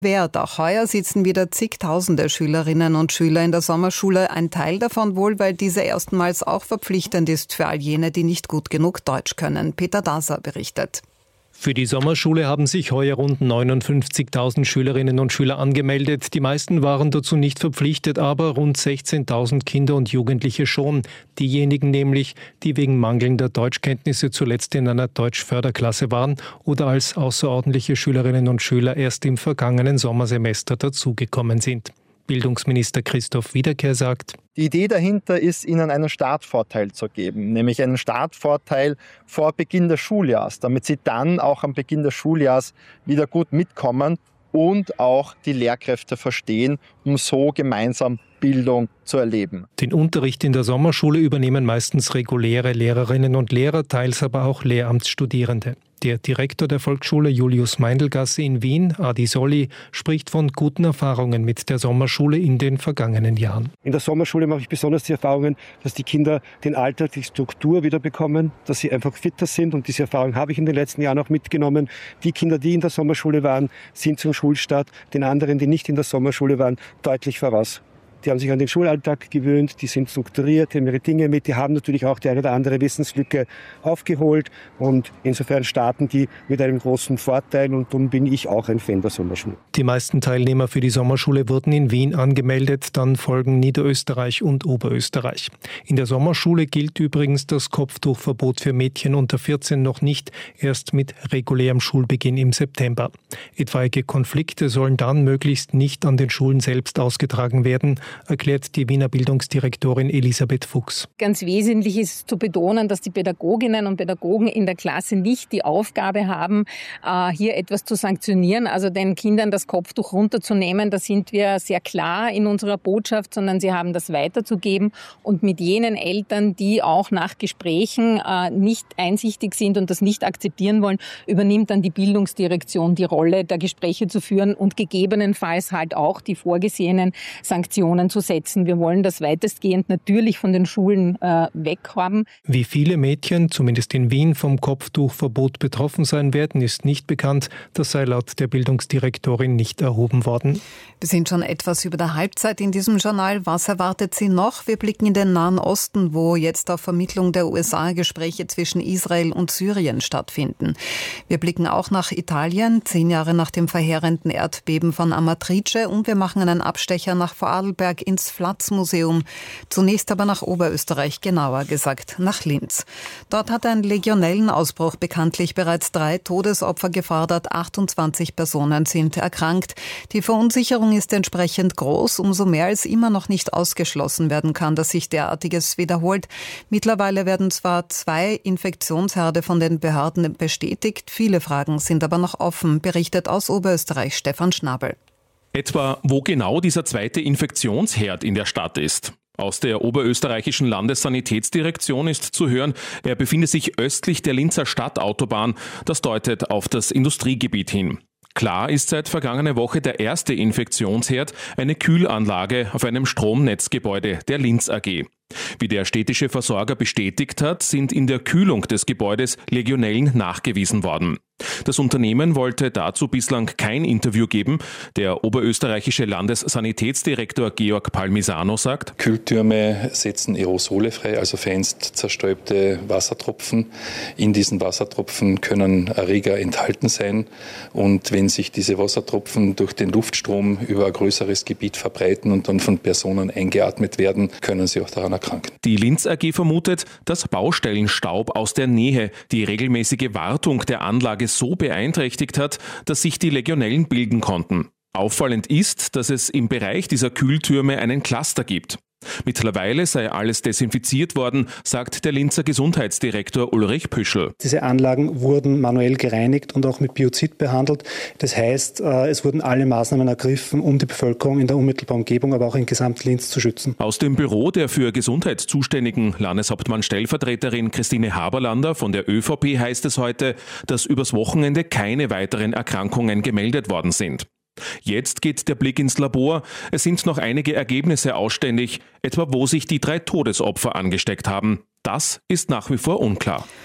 Wert. Auch heuer sitzen wieder zigtausende Schülerinnen und Schüler in der Sommerschule. Ein Teil davon wohl, weil diese erstmals auch verpflichtend ist für all jene, die nicht gut genug Deutsch können. Peter Daser berichtet. Für die Sommerschule haben sich heuer rund 59.000 Schülerinnen und Schüler angemeldet. Die meisten waren dazu nicht verpflichtet, aber rund 16.000 Kinder und Jugendliche schon. Diejenigen nämlich, die wegen mangelnder Deutschkenntnisse zuletzt in einer Deutschförderklasse waren oder als außerordentliche Schülerinnen und Schüler erst im vergangenen Sommersemester dazugekommen sind. Bildungsminister Christoph Wiederkehr sagt: Die Idee dahinter ist, ihnen einen Startvorteil zu geben, nämlich einen Startvorteil vor Beginn des Schuljahres, damit sie dann auch am Beginn des Schuljahres wieder gut mitkommen und auch die Lehrkräfte verstehen, um so gemeinsam Bildung zu erleben. Den Unterricht in der Sommerschule übernehmen meistens reguläre Lehrerinnen und Lehrer, teils aber auch Lehramtsstudierende. Der Direktor der Volksschule Julius-Meindl-Gasse in Wien, Adi Solli, spricht von guten Erfahrungen mit der Sommerschule in den vergangenen Jahren. In der Sommerschule mache ich besonders die Erfahrungen, dass die Kinder den Alltag, die Struktur wieder bekommen, dass sie einfach fitter sind, und diese Erfahrung habe ich in den letzten Jahren auch mitgenommen. Die Kinder, die in der Sommerschule waren, sind zum Schulstart den anderen, die nicht in der Sommerschule waren, deutlich voraus. Die haben sich an den Schulalltag gewöhnt, die sind strukturiert, die haben ihre Dinge mit, die haben natürlich auch die eine oder andere Wissenslücke aufgeholt, und insofern starten die mit einem großen Vorteil, und darum bin ich auch ein Fan der Sommerschule. Die meisten Teilnehmer für die Sommerschule wurden in Wien angemeldet, dann folgen Niederösterreich und Oberösterreich. In der Sommerschule gilt übrigens das Kopftuchverbot für Mädchen unter 14 noch nicht, erst mit regulärem Schulbeginn im September. Etwaige Konflikte sollen dann möglichst nicht an den Schulen selbst ausgetragen werden, erklärt die Wiener Bildungsdirektorin Elisabeth Fuchs. Ganz wesentlich ist zu betonen, dass die Pädagoginnen und Pädagogen in der Klasse nicht die Aufgabe haben, hier etwas zu sanktionieren, also den Kindern das Kopftuch runterzunehmen. Da sind wir sehr klar in unserer Botschaft, sondern sie haben das weiterzugeben, und mit jenen Eltern, die auch nach Gesprächen nicht einsichtig sind und das nicht akzeptieren wollen, übernimmt dann die Bildungsdirektion die Rolle der Gespräche zu führen und gegebenenfalls halt auch die vorgesehenen Sanktionen zu setzen. Wir wollen das weitestgehend natürlich von den Schulen weg haben. Wie viele Mädchen, zumindest in Wien, vom Kopftuchverbot betroffen sein werden, ist nicht bekannt. Das sei laut der Bildungsdirektorin nicht erhoben worden. Wir sind schon etwas über der Halbzeit in diesem Journal. Was erwartet Sie noch? Wir blicken in den Nahen Osten, wo jetzt auf Vermittlung der USA Gespräche zwischen Israel und Syrien stattfinden. Wir blicken auch nach Italien, 10 Jahre nach dem verheerenden Erdbeben von Amatrice, und wir machen einen Abstecher nach Vorarlberg ins Flaz-Museum. Zunächst aber nach Oberösterreich, genauer gesagt nach Linz. Dort hat ein Legionellenausbruch bekanntlich bereits 3 Todesopfer gefordert. 28 Personen sind erkrankt. Die Verunsicherung ist entsprechend groß, umso mehr als immer noch nicht ausgeschlossen werden kann, dass sich derartiges wiederholt. Mittlerweile werden zwar 2 Infektionsherde von den Behörden bestätigt, viele Fragen sind aber noch offen, berichtet aus Oberösterreich Stefan Schnabel. Etwa, wo genau dieser zweite Infektionsherd in der Stadt ist. Aus der oberösterreichischen Landessanitätsdirektion ist zu hören, er befinde sich östlich der Linzer Stadtautobahn. Das deutet auf das Industriegebiet hin. Klar ist seit vergangener Woche der erste Infektionsherd, eine Kühlanlage auf einem Stromnetzgebäude der Linz AG. Wie der städtische Versorger bestätigt hat, sind in der Kühlung des Gebäudes Legionellen nachgewiesen worden. Das Unternehmen wollte dazu bislang kein Interview geben. Der oberösterreichische Landessanitätsdirektor Georg Palmisano sagt: Kühltürme setzen Aerosole frei, also feinst zerstäubte Wassertropfen. In diesen Wassertropfen können Erreger enthalten sein, und wenn sich diese Wassertropfen durch den Luftstrom über ein größeres Gebiet verbreiten und dann von Personen eingeatmet werden, können sie auch daran erkranken. Die Linz AG vermutet, dass Baustellenstaub aus der Nähe die regelmäßige Wartung der Anlage so beeinträchtigt hat, dass sich die Legionellen bilden konnten. Auffallend ist, dass es im Bereich dieser Kühltürme einen Cluster gibt. Mittlerweile sei alles desinfiziert worden, sagt der Linzer Gesundheitsdirektor Ulrich Püschel. Diese Anlagen wurden manuell gereinigt und auch mit Biozid behandelt. Das heißt, es wurden alle Maßnahmen ergriffen, um die Bevölkerung in der unmittelbaren Umgebung, aber auch in Gesamt-Linz zu schützen. Aus dem Büro der für Gesundheit zuständigen Landeshauptmann-Stellvertreterin Christine Haberlander von der ÖVP heißt es heute, dass übers Wochenende keine weiteren Erkrankungen gemeldet worden sind. Jetzt geht der Blick ins Labor. Es sind noch einige Ergebnisse ausständig, etwa wo sich die 3 Todesopfer angesteckt haben. Das ist nach wie vor unklar.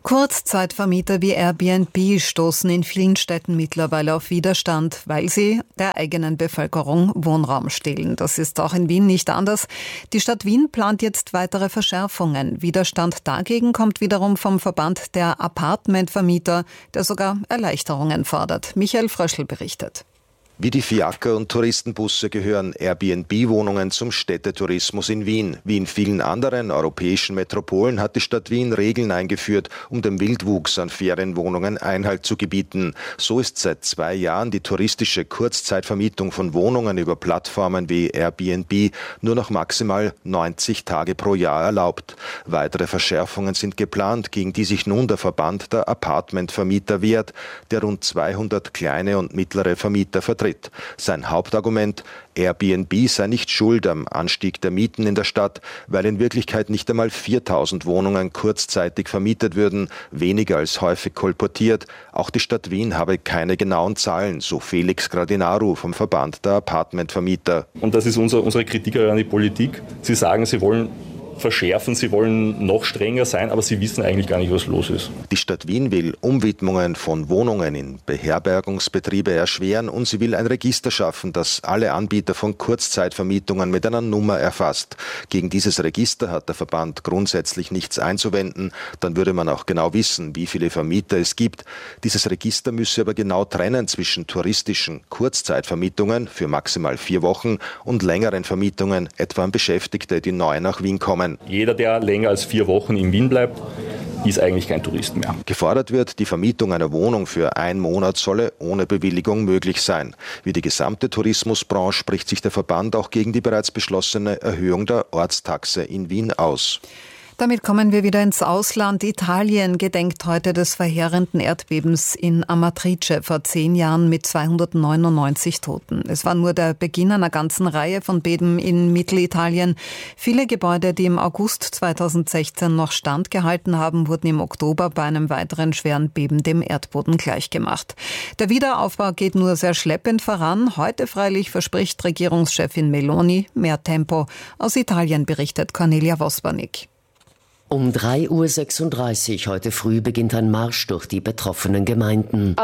Kurzzeitvermieter wie Airbnb stoßen in vielen Städten mittlerweile auf Widerstand, weil sie der eigenen Bevölkerung Wohnraum stehlen. Das ist auch in Wien nicht anders. Die Stadt Wien plant jetzt weitere Verschärfungen. Widerstand dagegen kommt wiederum vom Verband der Apartmentvermieter, der sogar Erleichterungen fordert. Michael Fröschl berichtet. Wie die Fiaker und Touristenbusse gehören Airbnb-Wohnungen zum Städtetourismus in Wien. Wie in vielen anderen europäischen Metropolen hat die Stadt Wien Regeln eingeführt, um dem Wildwuchs an Ferienwohnungen Einhalt zu gebieten. So ist seit 2 Jahren die touristische Kurzzeitvermietung von Wohnungen über Plattformen wie Airbnb nur noch maximal 90 Tage pro Jahr erlaubt. Weitere Verschärfungen sind geplant, gegen die sich nun der Verband der Apartmentvermieter wehrt, der rund 200 kleine und mittlere Vermieter vertritt. Sein Hauptargument: Airbnb sei nicht schuld am Anstieg der Mieten in der Stadt, weil in Wirklichkeit nicht einmal 4.000 Wohnungen kurzzeitig vermietet würden, weniger als häufig kolportiert. Auch die Stadt Wien habe keine genauen Zahlen, so Felix Gradinaru vom Verband der Apartmentvermieter. Und das ist unsere Kritik an die Politik. Sie sagen, sie wollen verschärfen, sie wollen noch strenger sein, aber sie wissen eigentlich gar nicht, was los ist. Die Stadt Wien will Umwidmungen von Wohnungen in Beherbergungsbetriebe erschweren und sie will ein Register schaffen, das alle Anbieter von Kurzzeitvermietungen mit einer Nummer erfasst. Gegen dieses Register hat der Verband grundsätzlich nichts einzuwenden, dann würde man auch genau wissen, wie viele Vermieter es gibt. Dieses Register müsse aber genau trennen zwischen touristischen Kurzzeitvermietungen für maximal 4 Wochen und längeren Vermietungen, etwa an Beschäftigte, die neu nach Wien kommen. Jeder, der länger als 4 Wochen in Wien bleibt, ist eigentlich kein Tourist mehr. Gefordert wird, die Vermietung einer Wohnung für 1 Monat solle ohne Bewilligung möglich sein. Wie die gesamte Tourismusbranche spricht sich der Verband auch gegen die bereits beschlossene Erhöhung der Ortstaxe in Wien aus. Damit kommen wir wieder ins Ausland. Italien gedenkt heute des verheerenden Erdbebens in Amatrice vor 10 Jahren mit 299 Toten. Es war nur der Beginn einer ganzen Reihe von Beben in Mittelitalien. Viele Gebäude, die im August 2016 noch standgehalten haben, wurden im Oktober bei einem weiteren schweren Beben dem Erdboden gleichgemacht. Der Wiederaufbau geht nur sehr schleppend voran. Heute freilich verspricht Regierungschefin Meloni mehr Tempo. Aus Italien berichtet Cornelia Vosbanik. Um 3:36 Uhr heute früh beginnt ein Marsch durch die betroffenen Gemeinden.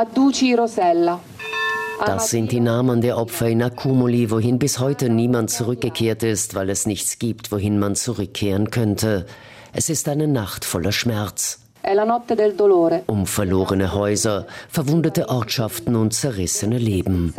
Das sind die Namen der Opfer in Accumuli, wohin bis heute niemand zurückgekehrt ist, weil es nichts gibt, wohin man zurückkehren könnte. Es ist eine Nacht voller Schmerz. Um verlorene Häuser, verwundete Ortschaften und zerrissene Leben.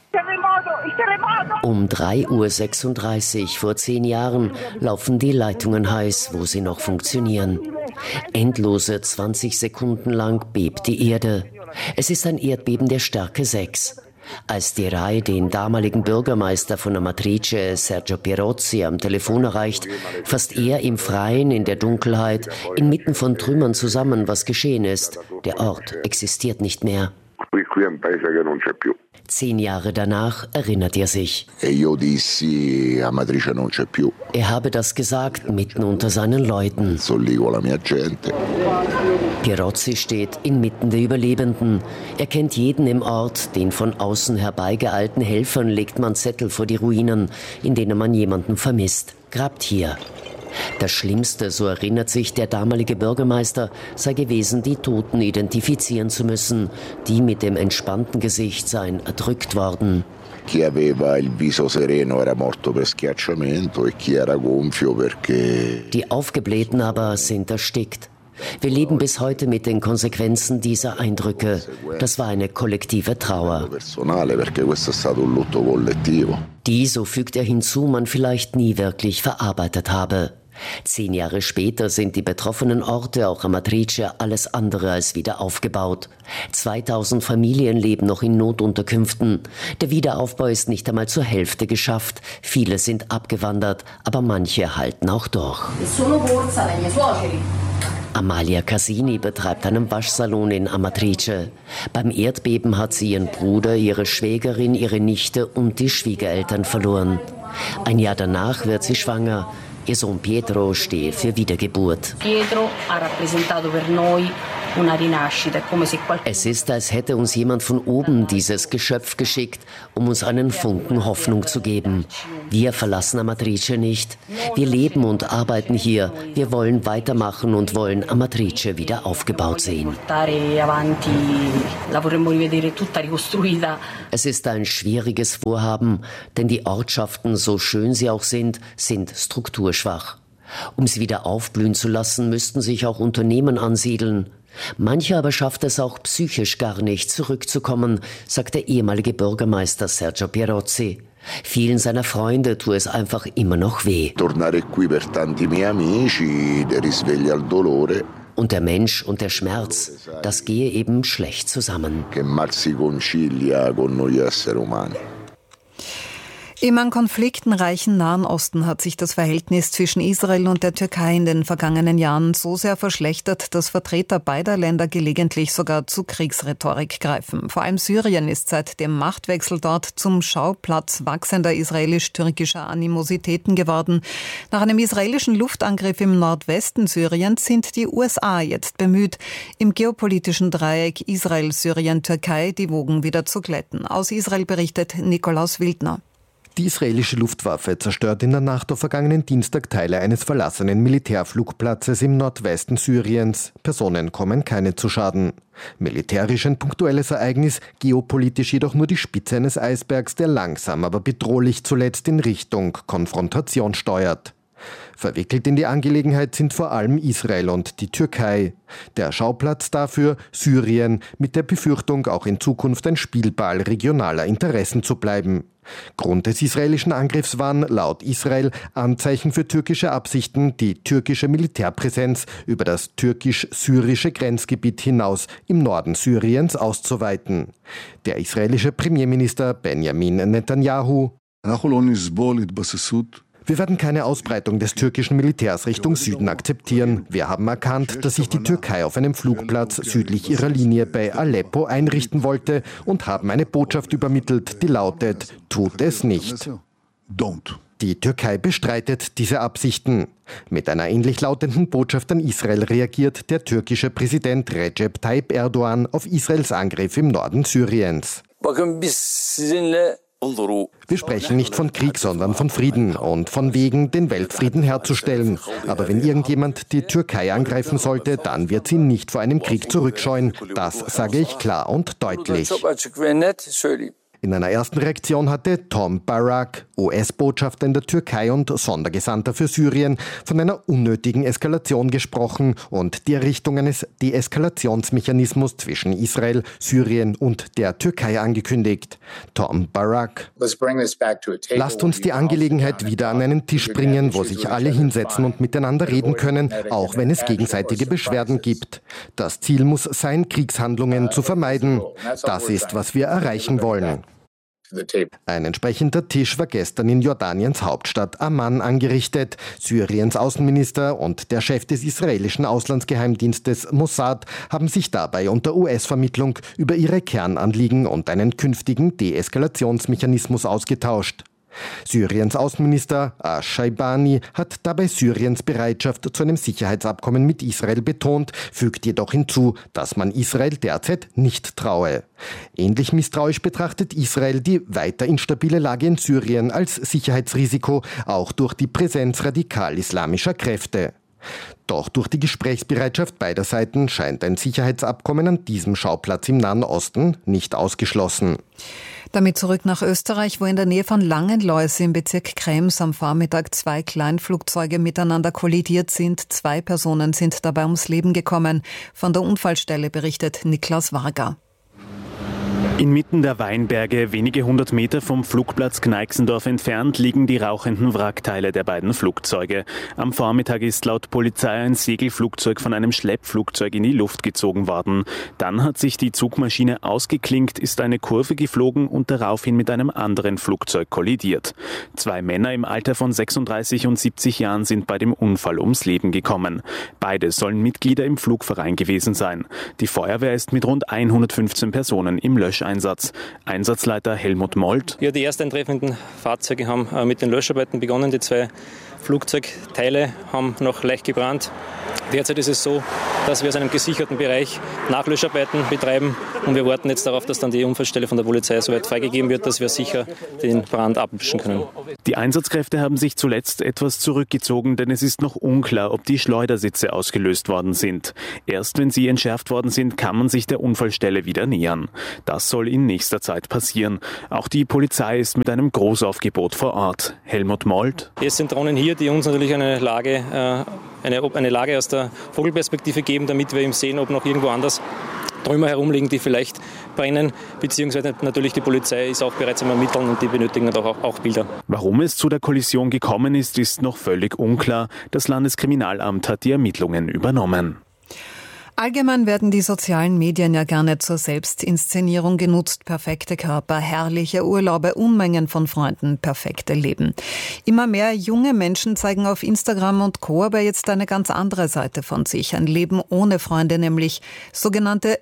Um 3:36 Uhr vor 10 Jahren laufen die Leitungen heiß, wo sie noch funktionieren. Endlose 20 Sekunden lang bebt die Erde. Es ist ein Erdbeben der Stärke 6. Als die Rai den damaligen Bürgermeister von Amatrice, Sergio Pirozzi, am Telefon erreicht, fasst er im Freien, in der Dunkelheit, inmitten von Trümmern zusammen, was geschehen ist. Der Ort existiert nicht mehr. 10 Jahre danach erinnert er sich. Er habe das gesagt, mitten unter seinen Leuten. Pirozzi steht inmitten der Überlebenden. Er kennt jeden im Ort. Den von außen herbeigeeilten Helfern legt man Zettel vor die Ruinen, in denen man jemanden vermisst. Grabt hier. Das Schlimmste, so erinnert sich der damalige Bürgermeister, sei gewesen, die Toten identifizieren zu müssen. Die mit dem entspannten Gesicht seien erdrückt worden. Chi aveva il viso sereno era morto per schiacciamento e chi era gonfio perché... Die Aufgeblähten aber sind erstickt. Wir leben bis heute mit den Konsequenzen dieser Eindrücke. Das war eine kollektive Trauer. Die, so fügt er hinzu, man vielleicht nie wirklich verarbeitet habe. 10 Jahre später sind die betroffenen Orte, auch Amatrice, alles andere als wieder aufgebaut. 2000 Familien leben noch in Notunterkünften. Der Wiederaufbau ist nicht einmal zur Hälfte geschafft. Viele sind abgewandert, aber manche halten auch durch. Amalia Casini betreibt einen Waschsalon in Amatrice. Beim Erdbeben hat sie ihren Bruder, ihre Schwägerin, ihre Nichte und die Schwiegereltern verloren. Ein Jahr danach wird sie schwanger. Ihr Sohn Pietro stehe für Wiedergeburt. Pietro ha rappresentato per noi Es ist, als hätte uns jemand von oben dieses Geschöpf geschickt, um uns einen Funken Hoffnung zu geben. Wir verlassen Amatrice nicht. Wir leben und arbeiten hier. Wir wollen weitermachen und wollen Amatrice wieder aufgebaut sehen. Es ist ein schwieriges Vorhaben, denn die Ortschaften, so schön sie auch sind strukturschwach. Um sie wieder aufblühen zu lassen, müssten sich auch Unternehmen ansiedeln. Mancher aber schafft es auch psychisch gar nicht, zurückzukommen, sagt der ehemalige Bürgermeister Sergio Pierozzi. Vielen seiner Freunde tue es einfach immer noch weh. Und der Mensch und der Schmerz, das gehe eben schlecht zusammen. Im an Konflikten reichen Nahen Osten hat sich das Verhältnis zwischen Israel und der Türkei in den vergangenen Jahren so sehr verschlechtert, dass Vertreter beider Länder gelegentlich sogar zu Kriegsrhetorik greifen. Vor allem Syrien ist seit dem Machtwechsel dort zum Schauplatz wachsender israelisch-türkischer Animositäten geworden. Nach einem israelischen Luftangriff im Nordwesten Syriens sind die USA jetzt bemüht, im geopolitischen Dreieck Israel, Syrien, Türkei die Wogen wieder zu glätten. Aus Israel berichtet Nikolaus Wildner. Die israelische Luftwaffe zerstört in der Nacht auf vergangenen Dienstag Teile eines verlassenen Militärflugplatzes im Nordwesten Syriens. Personen kommen keine zu Schaden. Militärisch ein punktuelles Ereignis, geopolitisch jedoch nur die Spitze eines Eisbergs, der langsam, aber bedrohlich zuletzt in Richtung Konfrontation steuert. Verwickelt in die Angelegenheit sind vor allem Israel und die Türkei. Der Schauplatz dafür Syrien, mit der Befürchtung, auch in Zukunft ein Spielball regionaler Interessen zu bleiben. Grund des israelischen Angriffs waren laut Israel Anzeichen für türkische Absichten, die türkische Militärpräsenz über das türkisch-syrische Grenzgebiet hinaus im Norden Syriens auszuweiten. Der israelische Premierminister Benjamin Netanyahu: Wir werden keine Ausbreitung des türkischen Militärs Richtung Süden akzeptieren. Wir haben erkannt, dass sich die Türkei auf einem Flugplatz südlich ihrer Linie bei Aleppo einrichten wollte und haben eine Botschaft übermittelt, die lautet: Tut es nicht. Die Türkei bestreitet diese Absichten. Mit einer ähnlich lautenden Botschaft an Israel reagiert der türkische Präsident Recep Tayyip Erdogan auf Israels Angriff im Norden Syriens. Wir sprechen nicht von Krieg, sondern von Frieden und von Wegen, den Weltfrieden herzustellen. Aber wenn irgendjemand die Türkei angreifen sollte, dann wird sie nicht vor einem Krieg zurückscheuen. Das sage ich klar und deutlich. In einer ersten Reaktion hatte Tom Barak, US-Botschafter in der Türkei und Sondergesandter für Syrien, von einer unnötigen Eskalation gesprochen und die Errichtung eines Deeskalationsmechanismus zwischen Israel, Syrien und der Türkei angekündigt. Tom Barak: Lasst uns die Angelegenheit wieder an einen Tisch bringen, wo sich alle hinsetzen und miteinander reden können, auch wenn es gegenseitige Beschwerden gibt. Das Ziel muss sein, Kriegshandlungen zu vermeiden. Das ist, was wir erreichen wollen. Ein entsprechender Tisch war gestern in Jordaniens Hauptstadt Amman angerichtet. Syriens Außenminister und der Chef des israelischen Auslandsgeheimdienstes Mossad haben sich dabei unter US-Vermittlung über ihre Kernanliegen und einen künftigen Deeskalationsmechanismus ausgetauscht. Syriens Außenminister Ash-Shaibani hat dabei Syriens Bereitschaft zu einem Sicherheitsabkommen mit Israel betont, fügt jedoch hinzu, dass man Israel derzeit nicht traue. Ähnlich misstrauisch betrachtet Israel die weiter instabile Lage in Syrien als Sicherheitsrisiko, auch durch die Präsenz radikal-islamischer Kräfte. Doch durch die Gesprächsbereitschaft beider Seiten scheint ein Sicherheitsabkommen an diesem Schauplatz im Nahen Osten nicht ausgeschlossen. Damit zurück nach Österreich, wo in der Nähe von Langenlois im Bezirk Krems am Vormittag 2 Kleinflugzeuge miteinander kollidiert sind. 2 Personen sind dabei ums Leben gekommen. Von der Unfallstelle berichtet Niklas Varga. Inmitten der Weinberge, wenige 100 Meter vom Flugplatz Kneixendorf entfernt, liegen die rauchenden Wrackteile der beiden Flugzeuge. Am Vormittag ist laut Polizei ein Segelflugzeug von einem Schleppflugzeug in die Luft gezogen worden. Dann hat sich die Zugmaschine ausgeklinkt, ist eine Kurve geflogen und daraufhin mit einem anderen Flugzeug kollidiert. 2 Männer im Alter von 36 und 70 Jahren sind bei dem Unfall ums Leben gekommen. Beide sollen Mitglieder im Flugverein gewesen sein. Die Feuerwehr ist mit rund 115 Personen im Löscheinsatz. Einsatzleiter Helmut Molt: Ja, die erst eintreffenden Fahrzeuge haben mit den Löscharbeiten begonnen. Die 2 Flugzeugteile haben noch leicht gebrannt. Derzeit ist es so, dass wir aus einem gesicherten Bereich Nachlöscharbeiten betreiben und wir warten jetzt darauf, dass dann die Unfallstelle von der Polizei soweit freigegeben wird, dass wir sicher den Brand ablöschen können. Die Einsatzkräfte haben sich zuletzt etwas zurückgezogen, denn es ist noch unklar, ob die Schleudersitze ausgelöst worden sind. Erst wenn sie entschärft worden sind, kann man sich der Unfallstelle wieder nähern. Das soll in nächster Zeit passieren. Auch die Polizei ist mit einem Großaufgebot vor Ort. Helmut Molt. Es sind Drohnen hier, die uns natürlich eine Lage aus der Vogelperspektive geben, damit wir eben sehen, ob noch irgendwo anders Trümmer herumliegen, die vielleicht brennen, beziehungsweise natürlich die Polizei ist auch bereits am Ermitteln und die benötigen auch Bilder. Warum es zu der Kollision gekommen ist, ist noch völlig unklar. Das Landeskriminalamt hat die Ermittlungen übernommen. Allgemein werden die sozialen Medien ja gerne zur Selbstinszenierung genutzt. Perfekte Körper, herrliche Urlaube, Unmengen von Freunden, perfekte Leben. Immer mehr junge Menschen zeigen auf Instagram und Co. aber jetzt eine ganz andere Seite von sich. Ein Leben ohne Freunde, nämlich sogenannte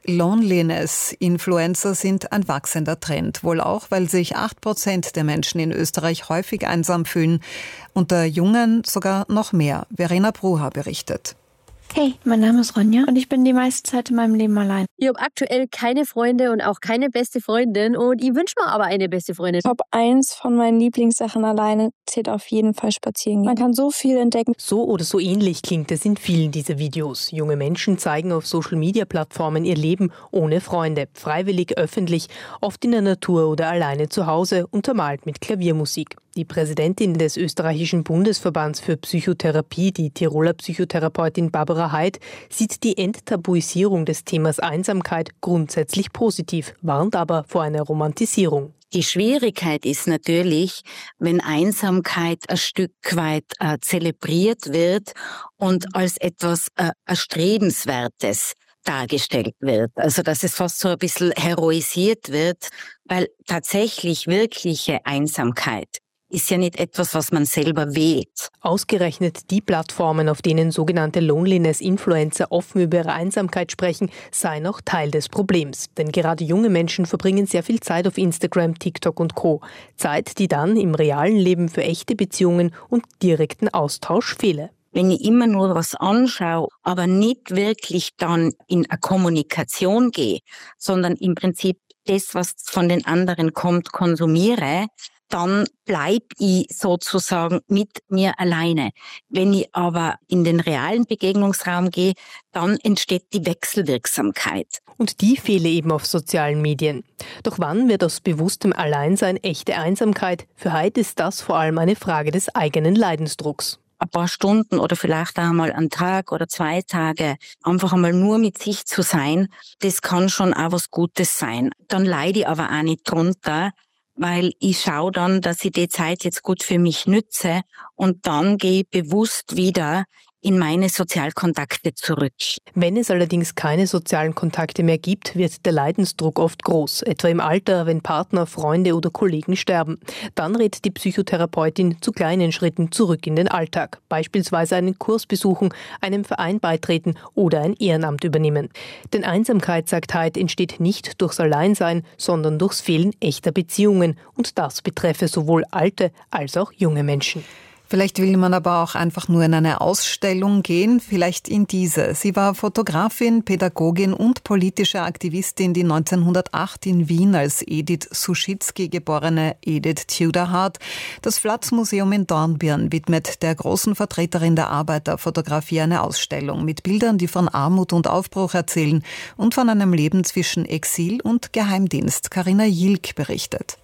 Loneliness-Influencer sind ein wachsender Trend. Wohl auch, weil sich 8% der Menschen in Österreich häufig einsam fühlen. Unter Jungen sogar noch mehr. Verena Bruha berichtet. Hey, mein Name ist Ronja und ich bin die meiste Zeit in meinem Leben allein. Ich habe aktuell keine Freunde und auch keine beste Freundin und ich wünsche mir aber eine beste Freundin. Top 1 von meinen Lieblingssachen alleine zählt auf jeden Fall spazieren gehen. Man kann so viel entdecken. So oder so ähnlich klingt es in vielen dieser Videos. Junge Menschen zeigen auf Social-Media-Plattformen ihr Leben ohne Freunde, freiwillig, öffentlich, oft in der Natur oder alleine zu Hause, untermalt mit Klaviermusik. Die Präsidentin des österreichischen Bundesverbands für Psychotherapie, die Tiroler Psychotherapeutin Barbara Heid, sieht die Enttabuisierung des Themas Einsamkeit grundsätzlich positiv, warnt aber vor einer Romantisierung. Die Schwierigkeit ist natürlich, wenn Einsamkeit ein Stück weit zelebriert wird und als etwas Erstrebenswertes dargestellt wird. Also dass es fast so ein bisschen heroisiert wird, weil tatsächlich wirkliche Einsamkeit ist ja nicht etwas, was man selber wählt. Ausgerechnet die Plattformen, auf denen sogenannte Loneliness-Influencer offen über ihre Einsamkeit sprechen, seien auch Teil des Problems. Denn gerade junge Menschen verbringen sehr viel Zeit auf Instagram, TikTok und Co. Zeit, die dann im realen Leben für echte Beziehungen und direkten Austausch fehle. Wenn ich immer nur was anschaue, aber nicht wirklich dann in eine Kommunikation gehe, sondern im Prinzip das, was von den anderen kommt, konsumiere, dann bleib ich sozusagen mit mir alleine. Wenn ich aber in den realen Begegnungsraum gehe, dann entsteht die Wechselwirksamkeit. Und die fehle eben auf sozialen Medien. Doch wann wird aus bewusstem Alleinsein echte Einsamkeit? Für Heid ist das vor allem eine Frage des eigenen Leidensdrucks. Ein paar Stunden oder vielleicht auch einmal einen Tag oder 2 Tage einfach einmal nur mit sich zu sein, das kann schon auch was Gutes sein. Dann leide ich aber auch nicht drunter, weil ich schaue dann, dass ich die Zeit jetzt gut für mich nütze und dann gehe ich bewusst wieder in meine Sozialkontakte zurück. Wenn es allerdings keine sozialen Kontakte mehr gibt, wird der Leidensdruck oft groß, etwa im Alter, wenn Partner, Freunde oder Kollegen sterben. Dann rät die Psychotherapeutin zu kleinen Schritten zurück in den Alltag, beispielsweise einen Kurs besuchen, einem Verein beitreten oder ein Ehrenamt übernehmen. Denn Einsamkeit, sagt Heid, entsteht nicht durchs Alleinsein, sondern durchs Fehlen echter Beziehungen und das betreffe sowohl alte als auch junge Menschen. Vielleicht will man aber auch einfach nur in eine Ausstellung gehen, vielleicht in diese. Sie war Fotografin, Pädagogin und politische Aktivistin, die 1908 in Wien als Edith Suschitzky geborene Edith Tudor-Hart das Flatz-Museum in Dornbirn widmet der großen Vertreterin der Arbeiterfotografie eine Ausstellung mit Bildern, die von Armut und Aufbruch erzählen und von einem Leben zwischen Exil und Geheimdienst. Carina Jilk berichtet.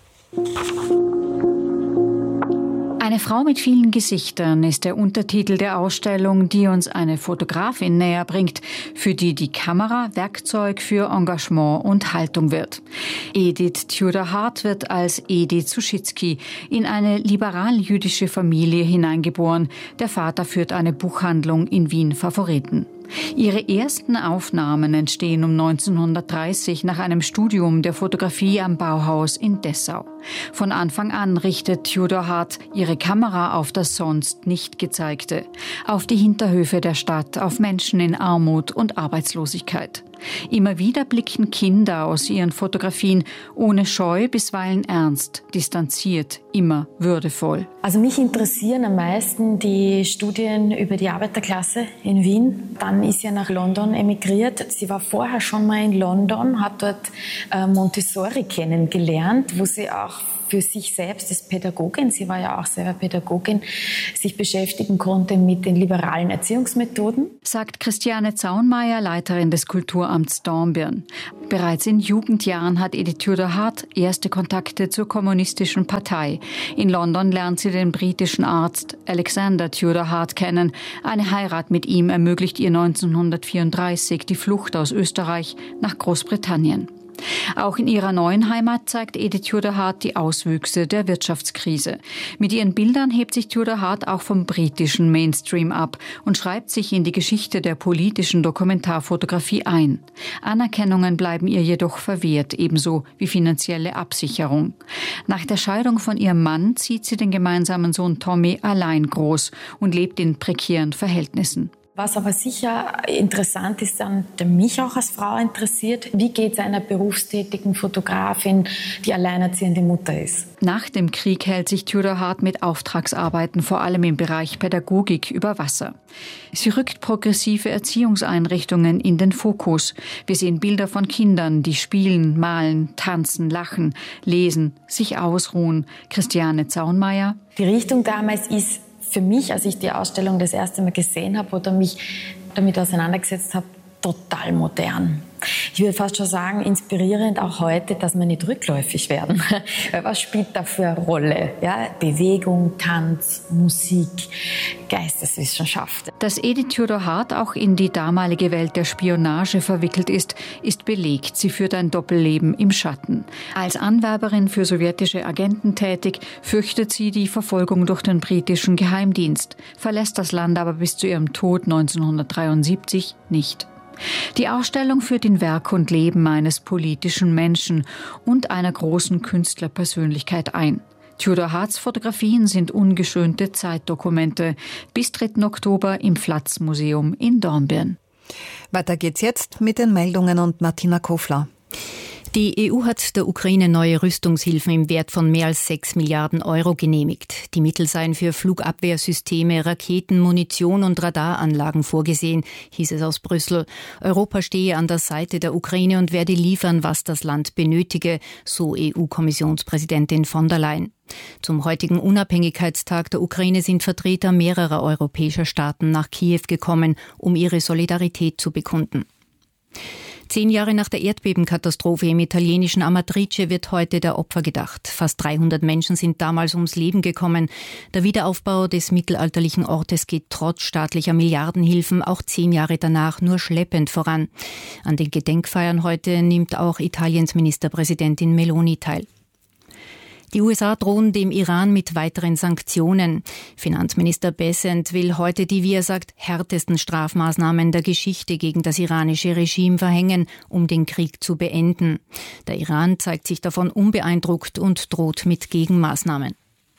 Eine Frau mit vielen Gesichtern ist der Untertitel der Ausstellung, die uns eine Fotografin näher bringt, für die die Kamera Werkzeug für Engagement und Haltung wird. Edith Tudor-Hart wird als Edith Suschitzky in eine liberal-jüdische Familie hineingeboren. Der Vater führt eine Buchhandlung in Wien Favoriten. Ihre ersten Aufnahmen entstehen um 1930 nach einem Studium der Fotografie am Bauhaus in Dessau. Von Anfang an richtet Tudor-Hart ihre Kamera auf das sonst nicht Gezeigte, auf die Hinterhöfe der Stadt, auf Menschen in Armut und Arbeitslosigkeit. Immer wieder blicken Kinder aus ihren Fotografien ohne Scheu, bisweilen ernst, distanziert, immer würdevoll. Also mich interessieren am meisten die Studien über die Arbeiterklasse in Wien. Dann ist sie nach London emigriert. Sie war vorher schon mal in London, hat dort Montessori kennengelernt, wo sie auch für sich selbst als Pädagogin, sie war ja auch selber Pädagogin, sich beschäftigen konnte mit den liberalen Erziehungsmethoden. Sagt Christiane Zaunmeier, Leiterin des Kulturamts Dornbirn. Bereits in Jugendjahren hat Edith Tudor Hart erste Kontakte zur kommunistischen Partei. In London lernt sie den britischen Arzt Alexander Tudor Hart kennen. Eine Heirat mit ihm ermöglicht ihr 1934 die Flucht aus Österreich nach Großbritannien. Auch in ihrer neuen Heimat zeigt Edith Tudor Hart die Auswüchse der Wirtschaftskrise. Mit ihren Bildern hebt sich Tudor Hart auch vom britischen Mainstream ab und schreibt sich in die Geschichte der politischen Dokumentarfotografie ein. Anerkennungen bleiben ihr jedoch verwehrt, ebenso wie finanzielle Absicherung. Nach der Scheidung von ihrem Mann zieht sie den gemeinsamen Sohn Tommy allein groß und lebt in prekären Verhältnissen. Was aber sicher interessant ist, der mich auch als Frau interessiert, wie geht es einer berufstätigen Fotografin, die alleinerziehende Mutter ist? Nach dem Krieg hält sich Tudor Hart mit Auftragsarbeiten vor allem im Bereich Pädagogik über Wasser. Sie rückt progressive Erziehungseinrichtungen in den Fokus. Wir sehen Bilder von Kindern, die spielen, malen, tanzen, lachen, lesen, sich ausruhen. Christiane Zaunmeier. Die Richtung damals ist für mich, als ich die Ausstellung das erste Mal gesehen habe oder mich damit auseinandergesetzt habe, total modern. Ich würde fast schon sagen, inspirierend auch heute, dass wir nicht rückläufig werden. Was spielt da für eine Rolle? Ja, Bewegung, Tanz, Musik, Geisteswissenschaft. Dass Edith Tudor Hart auch in die damalige Welt der Spionage verwickelt ist belegt. Sie führt ein Doppelleben im Schatten. Als Anwerberin für sowjetische Agenten tätig, fürchtet sie die Verfolgung durch den britischen Geheimdienst, verlässt das Land aber bis zu ihrem Tod 1973 nicht. Die Ausstellung führt in Werk und Leben eines politischen Menschen und einer großen Künstlerpersönlichkeit ein. Tudor Harts Fotografien sind ungeschönte Zeitdokumente. Bis 3. Oktober im Flatz-Museum in Dornbirn. Weiter geht's jetzt mit den Meldungen und Martina Kofler. Die EU hat der Ukraine neue Rüstungshilfen im Wert von mehr als 6 Milliarden Euro genehmigt. Die Mittel seien für Flugabwehrsysteme, Raketen, Munition und Radaranlagen vorgesehen, hieß es aus Brüssel. Europa stehe an der Seite der Ukraine und werde liefern, was das Land benötige, so EU-Kommissionspräsidentin von der Leyen. Zum heutigen Unabhängigkeitstag der Ukraine sind Vertreter mehrerer europäischer Staaten nach Kiew gekommen, um ihre Solidarität zu bekunden. 10 Jahre nach der Erdbebenkatastrophe im italienischen Amatrice wird heute der Opfer gedacht. Fast 300 Menschen sind damals ums Leben gekommen. Der Wiederaufbau des mittelalterlichen Ortes geht trotz staatlicher Milliardenhilfen auch 10 Jahre danach nur schleppend voran. An den Gedenkfeiern heute nimmt auch Italiens Ministerpräsidentin Meloni teil. Die USA drohen dem Iran mit weiteren Sanktionen. Finanzminister Bessent will heute die, wie er sagt, härtesten Strafmaßnahmen der Geschichte gegen das iranische Regime verhängen, um den Krieg zu beenden. Der Iran zeigt sich davon unbeeindruckt und droht mit Gegenmaßnahmen.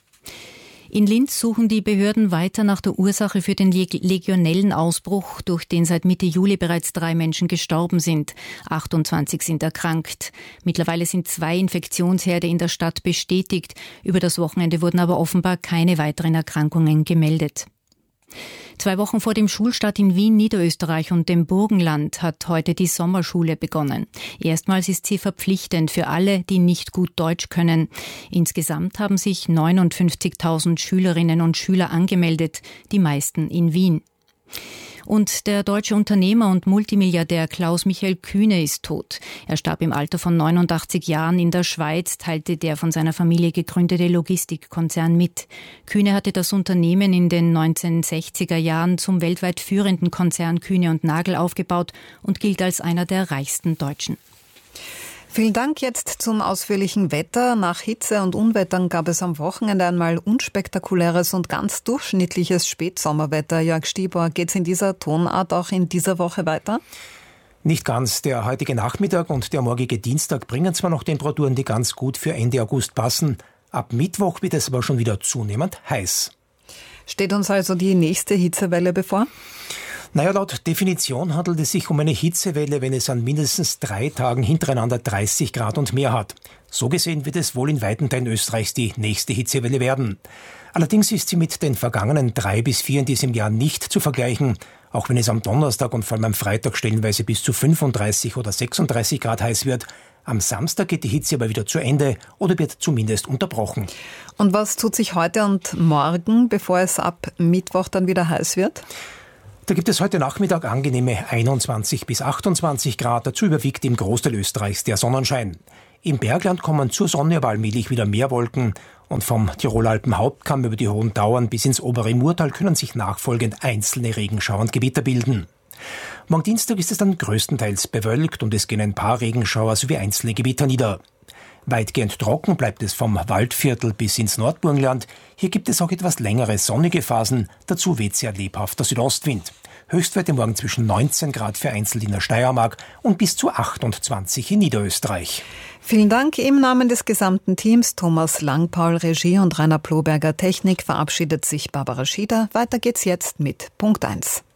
In Linz suchen die Behörden weiter nach der Ursache für den Legionellenausbruch, durch den seit Mitte Juli bereits 3 Menschen gestorben sind. 28 sind erkrankt. Mittlerweile sind 2 Infektionsherde in der Stadt bestätigt. Über das Wochenende wurden aber offenbar keine weiteren Erkrankungen gemeldet. 2 Wochen vor dem Schulstart in Wien, Niederösterreich und dem Burgenland hat heute die Sommerschule begonnen. Erstmals ist sie verpflichtend für alle, die nicht gut Deutsch können. Insgesamt haben sich 59.000 Schülerinnen und Schüler angemeldet, die meisten in Wien. Und der deutsche Unternehmer und Multimilliardär Klaus-Michael Kühne ist tot. Er starb im Alter von 89 Jahren in der Schweiz, teilte der von seiner Familie gegründete Logistikkonzern mit. Kühne hatte das Unternehmen in den 1960er Jahren zum weltweit führenden Konzern Kühne & Nagel aufgebaut und gilt als einer der reichsten Deutschen. Vielen Dank jetzt zum ausführlichen Wetter. Nach Hitze und Unwettern gab es am Wochenende einmal unspektakuläres und ganz durchschnittliches Spätsommerwetter. Jörg Stieber, geht's in dieser Tonart auch in dieser Woche weiter? Nicht ganz. Der heutige Nachmittag und der morgige Dienstag bringen zwar noch Temperaturen, die ganz gut für Ende August passen. Ab Mittwoch wird es aber schon wieder zunehmend heiß. Steht uns also die nächste Hitzewelle bevor? Naja, laut Definition handelt es sich um eine Hitzewelle, wenn es an mindestens 3 Tagen hintereinander 30 Grad und mehr hat. So gesehen wird es wohl in weiten Teilen Österreichs die nächste Hitzewelle werden. Allerdings ist sie mit den vergangenen 3 bis 4 in diesem Jahr nicht zu vergleichen, auch wenn es am Donnerstag und vor allem am Freitag stellenweise bis zu 35 oder 36 Grad heiß wird. Am Samstag geht die Hitze aber wieder zu Ende oder wird zumindest unterbrochen. Und was tut sich heute und morgen, bevor es ab Mittwoch dann wieder heiß wird? Da gibt es heute Nachmittag angenehme 21 bis 28 Grad. Dazu überwiegt im Großteil Österreichs der Sonnenschein. Im Bergland kommen zur Sonne aber allmählich wieder mehr Wolken. Und vom Tiroler Alpenhauptkamm über die Hohen Tauern bis ins obere Murtal können sich nachfolgend einzelne Regenschauer und Gewitter bilden. Morgen Dienstag ist es dann größtenteils bewölkt und es gehen ein paar Regenschauer sowie einzelne Gewitter nieder. Weitgehend trocken bleibt es vom Waldviertel bis ins Nordburgenland. Hier gibt es auch etwas längere sonnige Phasen. Dazu weht sehr lebhafter Südostwind. Höchstwerte morgen zwischen 19 Grad vereinzelt in der Steiermark und bis zu 28 in Niederösterreich. Vielen Dank. Im Namen des gesamten Teams, Thomas Langpaul, Regie und Rainer Ploberger, Technik, verabschiedet sich Barbara Schieder. Weiter geht's jetzt mit Punkt 1.